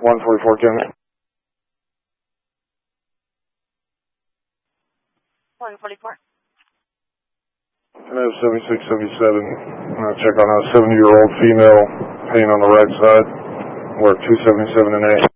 144 County. 144. Can I have 7677? I'm going to check on a 70-year-old female, pain on the right side. We're 277 and 8.